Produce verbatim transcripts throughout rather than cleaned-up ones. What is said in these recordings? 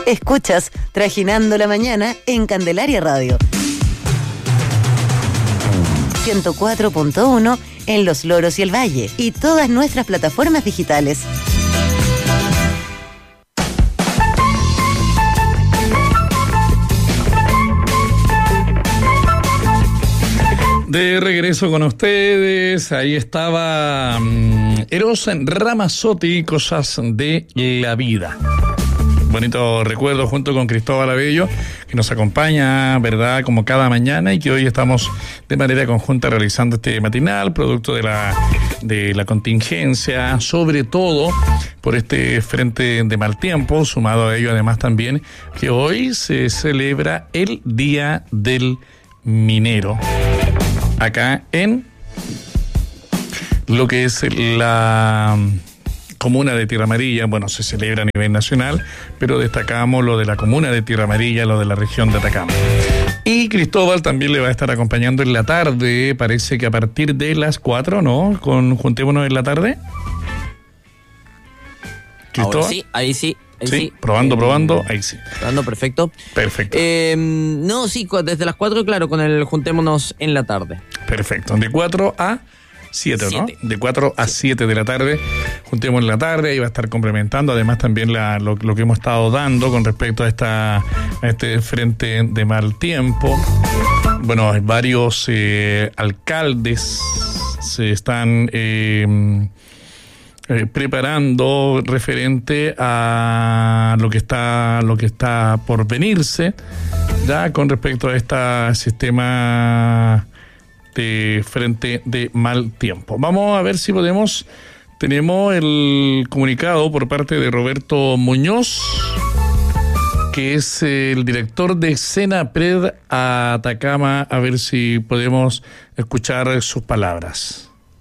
Escuchas Trajinando la Mañana en Candelaria Radio. ciento cuatro punto uno en Los Loros y el Valle y todas nuestras plataformas digitales. De regreso con ustedes, ahí estaba um, Eros Ramazzotti, Cosas de la Vida. Bonito recuerdo junto con Cristóbal Abello, que nos acompaña, ¿verdad?, como cada mañana, y que hoy estamos de manera conjunta realizando este matinal, producto de la, de la contingencia, sobre todo por este frente de mal tiempo, sumado a ello además también que hoy se celebra el Día del Minero, acá en lo que es la comuna de Tierra Amarilla. Bueno, se celebra a nivel nacional, pero destacamos lo de la comuna de Tierra Amarilla, lo de la región de Atacama. Y Cristóbal también le va a estar acompañando en la tarde, parece que a partir de las cuatro, ¿no? Con Juntémonos en la tarde. Cristóbal. Ahora sí, ahí sí. Ahí sí, sí, probando, eh, probando, ahí sí. Probando, perfecto. Perfecto. Eh, no, sí, desde las cuatro, claro, con el Juntémonos en la tarde. Perfecto, de cuatro a siete, ¿no? De cuatro a siete de la tarde, Juntemos en la tarde, ahí va a estar complementando, además también la, lo, lo que hemos estado dando con respecto a, esta, a este frente de mal tiempo. Bueno, varios eh, alcaldes se están Eh, Eh, preparando referente a lo que está lo que está por venirse ya con respecto a este sistema de frente de mal tiempo. Vamos a ver si podemos, tenemos el comunicado por parte de Roberto Muñoz, que es el director de Senapred Atacama, a ver si podemos escuchar sus palabras.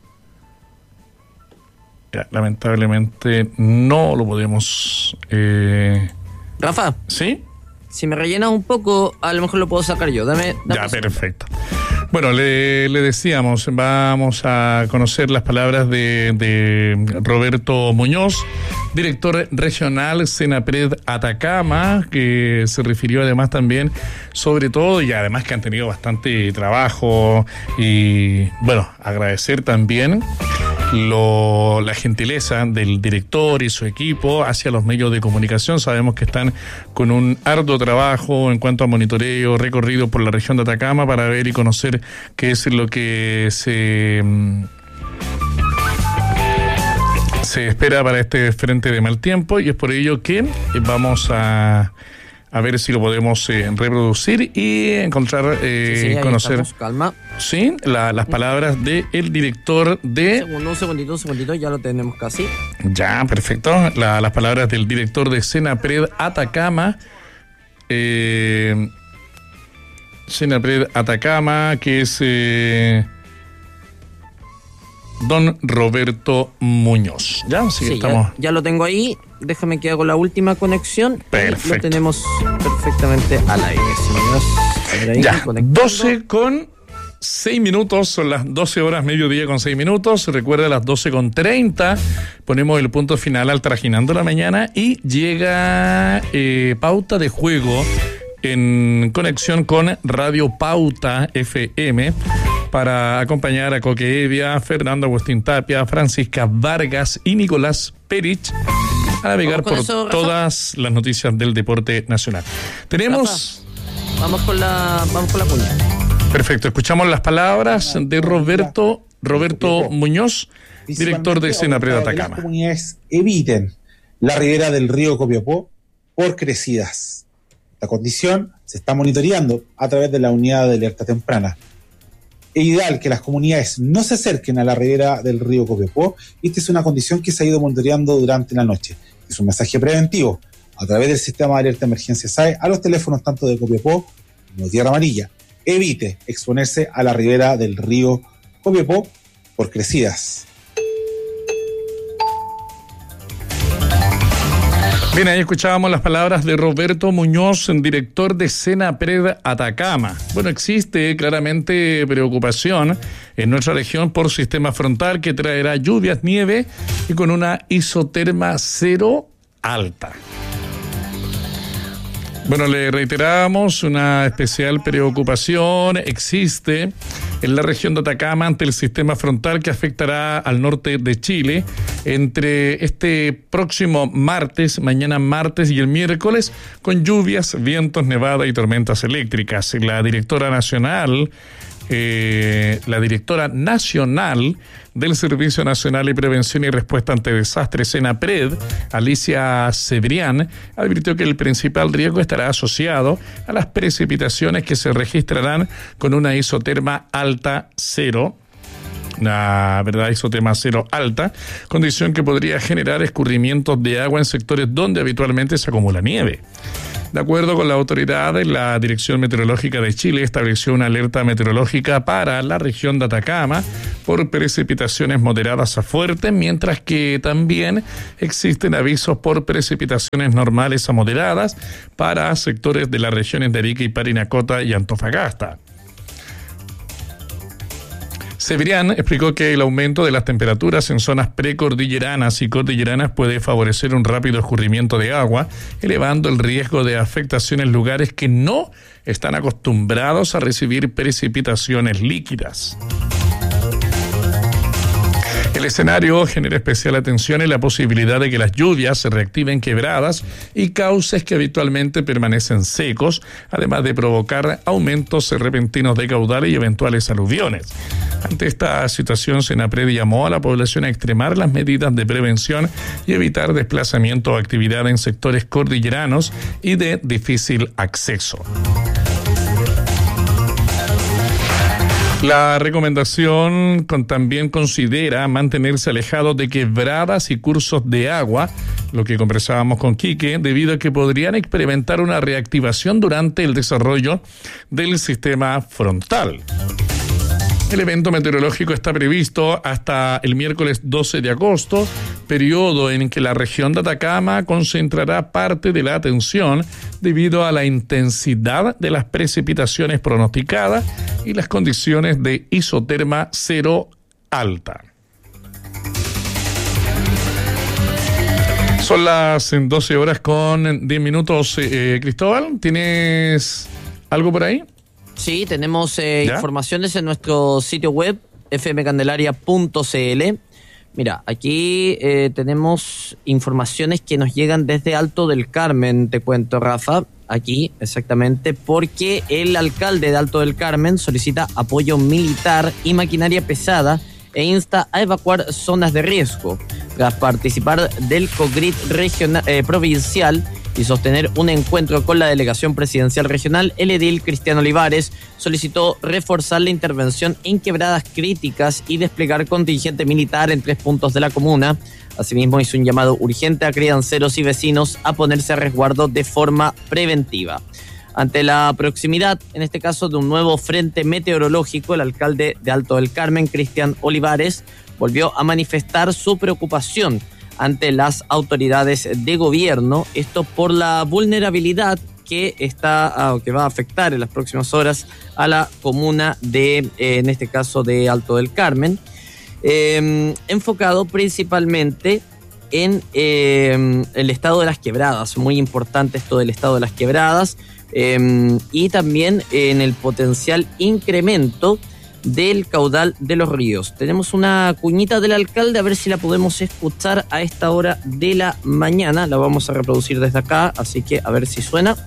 Lamentablemente no lo podemos. Eh... Rafa. ¿Sí? Si me rellenas un poco, a lo mejor lo puedo sacar yo. Dame. dame ya, perfecto. Bueno, le, le decíamos, vamos a conocer las palabras de, de Roberto Muñoz, director regional Senapred Atacama, que se refirió además también, sobre todo, y además que han tenido bastante trabajo, y bueno, agradecer también Lo, la gentileza del director y su equipo hacia los medios de comunicación. Sabemos que están con un arduo trabajo en cuanto a monitoreo, recorrido por la región de Atacama para ver y conocer qué es lo que se se espera para este frente de mal tiempo, y es por ello que vamos a A ver si lo podemos eh, reproducir y encontrar, eh, sí, sí, conocer. Estamos, calma. Sí, la, las palabras del director de. Un segundo, un segundito, un segundito, ya lo tenemos casi. Ya, perfecto. La, las palabras del director de Senapred Atacama. Eh, Senapred Atacama, que es eh, don Roberto Muñoz. Ya, sí, sí estamos. Ya, ya lo tengo ahí. Déjame que hago la última conexión. Perfecto. Lo tenemos perfectamente al aire, señores. Ahí, ya, doce con seis minutos, son las doce horas, mediodía con seis minutos. Recuerda, a las doce con treinta ponemos el punto final al Trajinando la Mañana y llega eh, Pauta de Juego en conexión con Radio Pauta F M para acompañar a Coque Evia, Fernando Agustín Tapia, Francisca Vargas y Nicolás Perich a navegar por eso, todas las noticias del deporte nacional. Tenemos... Rafa, vamos con la vamos con la cuña. Perfecto, escuchamos las palabras de Roberto Roberto Muñoz, director de Senapred Atacama. Las comunidades eviten la ribera del río Copiapó por crecidas. Esta condición se está monitoreando a través de la unidad de alerta temprana. Es ideal que las comunidades no se acerquen a la ribera del río Copiapó, y esta es una condición que se ha ido monitoreando durante la noche. Es un mensaje preventivo a través del sistema de alerta emergencia S A E a los teléfonos tanto de Copiapó como de Tierra Amarilla. Evite exponerse a la ribera del río Copiapó por crecidas. Bien, ahí escuchábamos las palabras de Roberto Muñoz, director de Senapred Atacama. Bueno, existe claramente preocupación en nuestra región por sistema frontal que traerá lluvias, nieve y con una isoterma cero alta. Bueno, le reiteramos, una especial preocupación existe en la región de Atacama ante el sistema frontal que afectará al norte de Chile entre este próximo martes, mañana martes y el miércoles, con lluvias, vientos, nevada y tormentas eléctricas. La directora nacional, eh, la directora nacional del Servicio Nacional de Prevención y Respuesta ante Desastres, SENAPRED, Alicia Cebrián, advirtió que el principal riesgo estará asociado a las precipitaciones que se registrarán con una isoterma alta cero, la verdad isoterma cero alta, condición que podría generar escurrimientos de agua en sectores donde habitualmente se acumula nieve. De acuerdo con la autoridad, la Dirección Meteorológica de Chile estableció una alerta meteorológica para la región de Atacama por precipitaciones moderadas a fuertes, mientras que también existen avisos por precipitaciones normales a moderadas para sectores de las regiones de Arica y Parinacota y Antofagasta. Cebrián explicó que el aumento de las temperaturas en zonas precordilleranas y cordilleranas puede favorecer un rápido escurrimiento de agua, elevando el riesgo de afectación en lugares que no están acostumbrados a recibir precipitaciones líquidas. El escenario genera especial atención en la posibilidad de que las lluvias se reactiven quebradas y cauces que habitualmente permanecen secos, además de provocar aumentos repentinos de caudales y eventuales aluviones. Ante esta situación, SENAPRED llamó a la población a extremar las medidas de prevención y evitar desplazamiento o actividad en sectores cordilleranos y de difícil acceso. La recomendación con, también considera mantenerse alejado de quebradas y cursos de agua, lo que conversábamos con Quique, debido a que podrían experimentar una reactivación durante el desarrollo del sistema frontal. El evento meteorológico está previsto hasta el miércoles doce de agosto, periodo en que la región de Atacama concentrará parte de la atención debido a la intensidad de las precipitaciones pronosticadas y las condiciones de isoterma cero alta. Son las doce horas con diez minutos. Eh, Cristóbal, ¿tienes algo por ahí? Sí, tenemos eh, informaciones en nuestro sitio web, f m candelaria punto c l. Mira, aquí eh, tenemos informaciones que nos llegan desde Alto del Carmen, te cuento, Rafa, aquí exactamente, porque el alcalde de Alto del Carmen solicita apoyo militar y maquinaria pesada e insta a evacuar zonas de riesgo. Tras participar del COGRIT regional, eh, provincial y sostener un encuentro con la delegación presidencial regional, el edil Cristian Olivares solicitó reforzar la intervención en quebradas críticas y desplegar contingente militar en tres puntos de la comuna. Asimismo, hizo un llamado urgente a crianceros y vecinos a ponerse a resguardo de forma preventiva. Ante la proximidad, en este caso, de un nuevo frente meteorológico, el alcalde de Alto del Carmen, Cristian Olivares, volvió a manifestar su preocupación ante las autoridades de gobierno, esto por la vulnerabilidad que está que va a afectar en las próximas horas a la comuna de, eh, en este caso, de Alto del Carmen, eh, enfocado principalmente en eh, el estado de las quebradas, muy importante esto del estado de las quebradas, eh, y también en el potencial incremento del caudal de los ríos. Tenemos una cuñita del alcalde, a ver si la podemos escuchar a esta hora de la mañana. La vamos a reproducir desde acá, así que a ver si suena.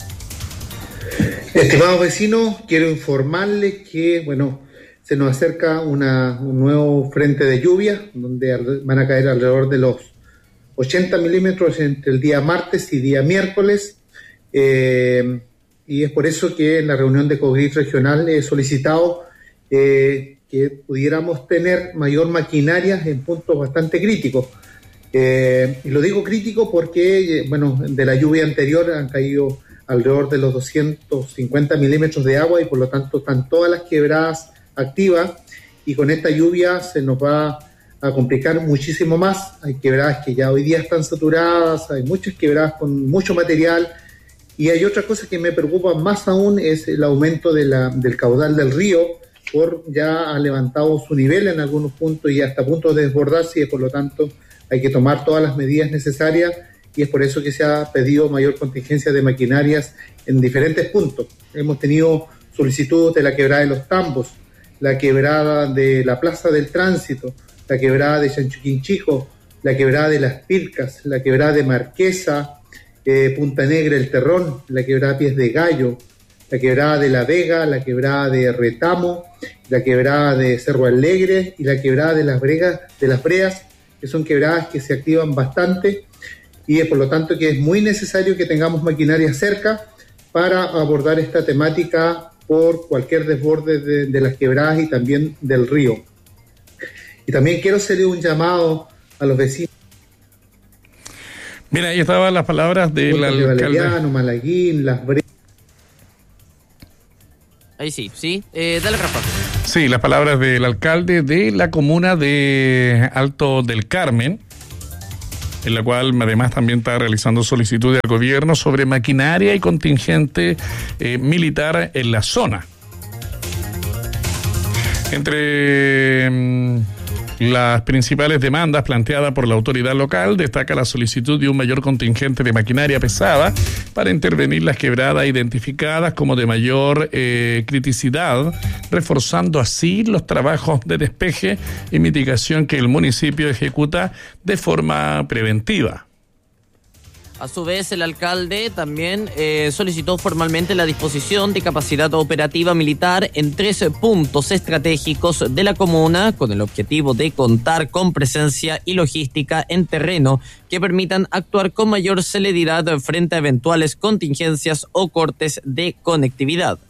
Estimados vecinos, quiero informarles que, bueno, se nos acerca una, un nuevo frente de lluvia, donde van a caer alrededor de los ochenta milímetros entre el día martes y día miércoles, eh, y es por eso que en la reunión de COGRIT regional he solicitado Eh, que pudiéramos tener mayor maquinaria en puntos bastante críticos. Eh, y lo digo crítico porque, eh, bueno, de la lluvia anterior han caído alrededor de los doscientos cincuenta milímetros de agua y por lo tanto están todas las quebradas activas, y con esta lluvia se nos va a complicar muchísimo más. Hay quebradas que ya hoy día están saturadas, hay muchas quebradas con mucho material, y hay otra cosa que me preocupa más aún, es el aumento de la, del caudal del río, por ya ha levantado su nivel en algunos puntos y hasta puntos de desbordarse, y por lo tanto hay que tomar todas las medidas necesarias y es por eso que se ha pedido mayor contingencia de maquinarias en diferentes puntos. Hemos tenido solicitudes de la quebrada de los Tambos, la quebrada de la Plaza del Tránsito, la quebrada de Chanchuquinchico, la quebrada de Las Pilcas, la quebrada de Marquesa, eh, Punta Negra, El Terrón, la quebrada Pies de Gallo, la quebrada de La Vega, la quebrada de Retamo, la quebrada de Cerro Alegre y la quebrada de las Bregas, de las Breas, que son quebradas que se activan bastante, y es por lo tanto que es muy necesario que tengamos maquinaria cerca para abordar esta temática por cualquier desborde de, de las quebradas y también del río. Y también quiero hacerle un llamado a los vecinos. Mira, ahí estaban las palabras del alcalde. Valeriano, Malaguín, Las Breas. Ahí sí, sí. Eh, dale, Rafa. Sí, las palabras del alcalde de la comuna de Alto del Carmen, en la cual además también está realizando solicitudes al gobierno sobre maquinaria y contingente eh, militar en la zona. Entre mm, las principales demandas planteadas por la autoridad local destaca la solicitud de un mayor contingente de maquinaria pesada para intervenir las quebradas identificadas como de mayor eh, criticidad, reforzando así los trabajos de despeje y mitigación que el municipio ejecuta de forma preventiva. A su vez, el alcalde también eh, solicitó formalmente la disposición de capacidad operativa militar en tres puntos estratégicos de la comuna, con el objetivo de contar con presencia y logística en terreno que permitan actuar con mayor celeridad frente a eventuales contingencias o cortes de conectividad.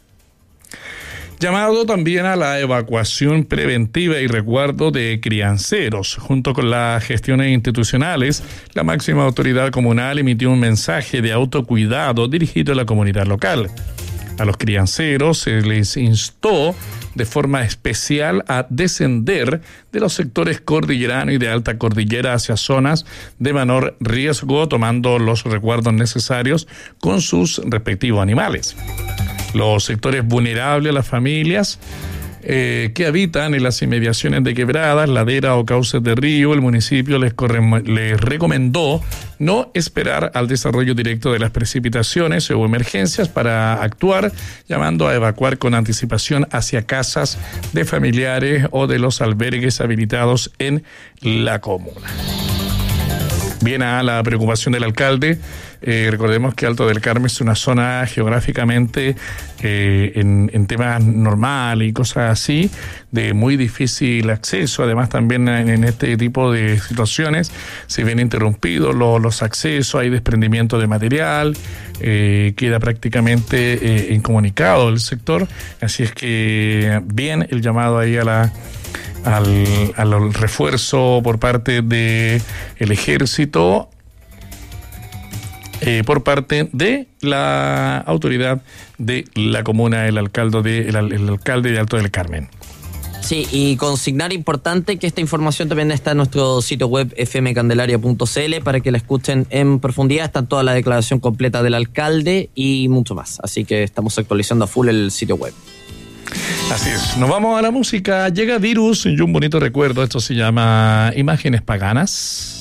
Llamado también a la evacuación preventiva y resguardo de crianceros. Junto con las gestiones institucionales, la máxima autoridad comunal emitió un mensaje de autocuidado dirigido a la comunidad local. A los crianceros se les instó de forma especial a descender de los sectores cordilleranos y de alta cordillera hacia zonas de menor riesgo, tomando los resguardos necesarios con sus respectivos animales. Los sectores vulnerables a las familias eh, que habitan en las inmediaciones de quebradas, laderas o cauces de río, el municipio les, corre- les recomendó no esperar al desarrollo directo de las precipitaciones o emergencias para actuar, llamando a evacuar con anticipación hacia casas de familiares o de los albergues habilitados en la comuna. Bien, a la preocupación del alcalde, eh, recordemos que Alto del Carmen es una zona geográficamente eh, en, en temas normales y cosas así, de muy difícil acceso. Además también en, en este tipo de situaciones se ven interrumpidos los, los accesos, hay desprendimiento de material, eh, queda prácticamente eh, incomunicado el sector. Así es que bien el llamado ahí a la... Al, al refuerzo por parte de el ejército, eh, por parte de la autoridad de la comuna, el alcalde de el, el alcalde de Alto del Carmen. Sí, y consignar importante que esta información también está en nuestro sitio web f m candelaria punto c l para que la escuchen en profundidad. Está toda la declaración completa del alcalde y mucho más. Así que estamos actualizando a full el sitio web. Así es, nos vamos a la música. Llega Virus y un bonito recuerdo. Esto se llama Imágenes Paganas.